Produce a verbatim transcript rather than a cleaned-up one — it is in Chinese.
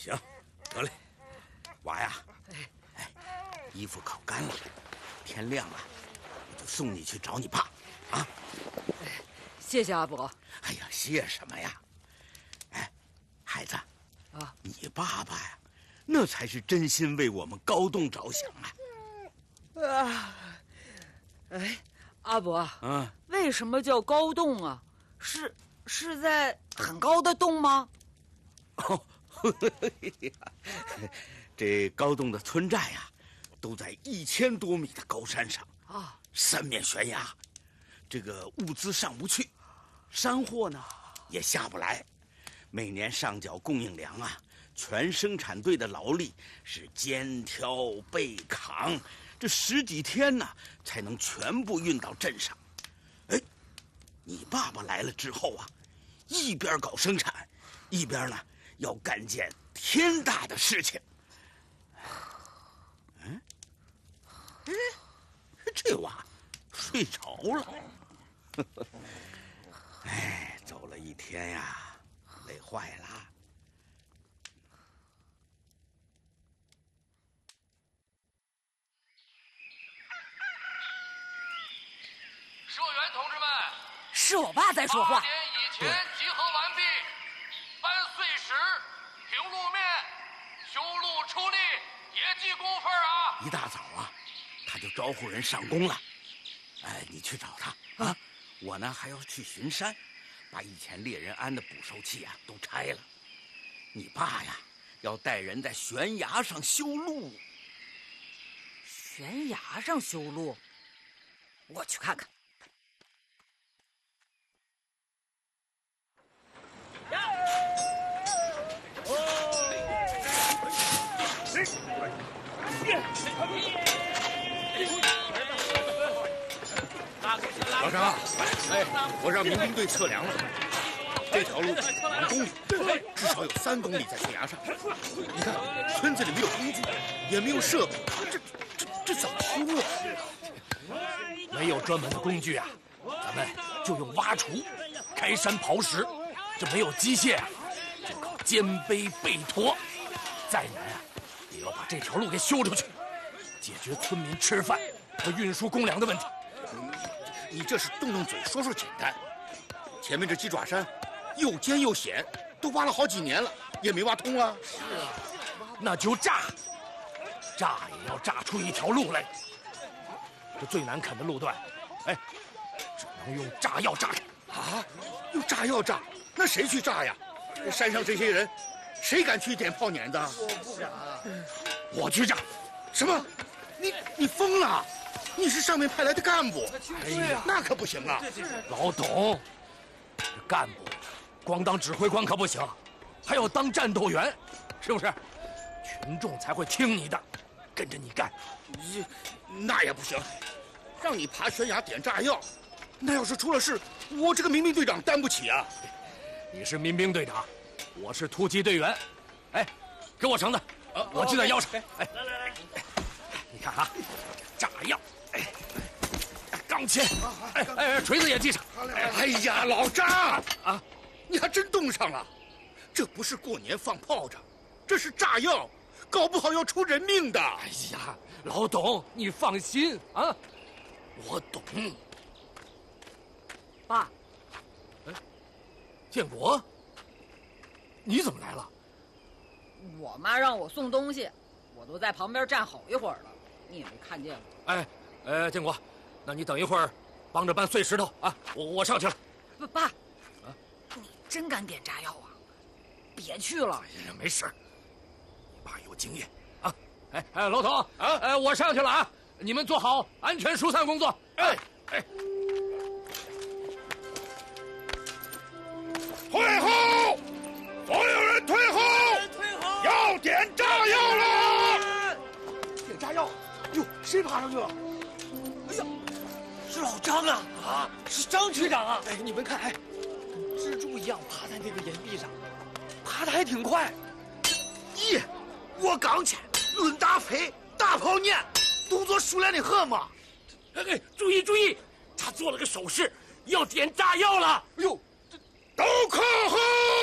行，得嘞，娃呀，哎，衣服烤干了，天亮了，我就送你去找你爸，啊！ 谢谢阿伯。 哎呀，谢什么呀？哎，孩子，啊，你爸爸呀，那才是真心为我们高栋着想啊！ 啊，哎，阿伯， 嗯， 为什么叫高洞啊？是是在很高的洞吗？ 哦，呵呵这高洞的村寨呀、啊，都在一千多米的高山上啊，三面悬崖，这个物资上不去，山货呢也下不来，每年上缴供应粮啊，全生产队的劳力是肩挑背扛，这十几天呢才能全部运到镇上。哎，你爸爸来了之后啊，一边搞生产，一边呢要干件天大的事情。嗯，哎，这娃睡着了。哎，走了一天呀，累坏了。 社员同志们， 是我爸在说话。 八点以前集合完毕，搬碎石、平路面、修路出力，别记工分啊！ 一大早啊，他就招呼人上工了。哎，你去找他啊！我呢还要去巡山，把以前猎人安的捕兽器啊都拆了。你爸呀，要带人在悬崖上修路。 悬崖上修路？我去看看。 老张，哎，我让民兵队测量了，这条路两公里，至少有三公里在悬崖上。你看，村子里没有工具，也没有设备，这这这怎么修啊？ 没有专门的工具啊，咱们就用挖锄、开山刨石。这没有机械啊，就靠肩背背驮。再难啊，也要把这条路给修出去，解决村民吃饭和运输公粮的问题。 你这是动动嘴说说简单，前面这鸡爪山又尖又险，都挖了好几年了，也没挖通啊。 是啊，那就炸，炸也要炸出一条路来。这最难啃的路段，哎，只能用炸药炸开。 啊，用炸药炸？那谁去炸呀？山上这些人，谁敢去点炮碾子？ 我不敢，我去炸。 什么？你你疯了？你是上面派来的干部， 哎呀， 那可不行啊！ 老董，这干部光当指挥官可不行，还要当战斗员，是不是？群众才会听你的，跟着你干。 这那也不行，让你爬悬崖点炸药，那要是出了事，我这个民兵队长担不起啊！ 你是民兵队长，我是突击队员。哎，给我绳子，啊、我系在腰上。哎，来来来，你看啊，炸药。哎，钢钎，哎哎，锤子也系上。 哎呀，老张啊，你还真动上了！这不是过年放炮仗，这是炸药，搞不好要出人命的。 哎呀，老董，你放心啊，我懂。 爸， 哎，建国，你怎么来了？ 我妈让我送东西，我都在旁边站好一会儿了，你也没看见我。 哎。呃，建国，那你等一会儿，帮着搬碎石头啊！我我上去了。 不，爸，啊，你真敢点炸药啊？别去了。 哎呀，没事，你爸有经验啊！哎哎，老董啊，哎，我上去了啊！你们做好安全疏散工作。哎哎， 退后！所有人退后！ 退后！ 要点炸药了！ 点炸药！哟，谁爬上去了？哎呀，是老张啊！啊，是张局长啊！哎，你们看，哎，蜘蛛一样爬在那个岩壁上，爬得还挺快。 咦，我刚去，论打飞，大炮撵，动作熟练的很嘛。 哎哎，注意注意，他做了个手势，要点炸药了。哎呦， 都靠后！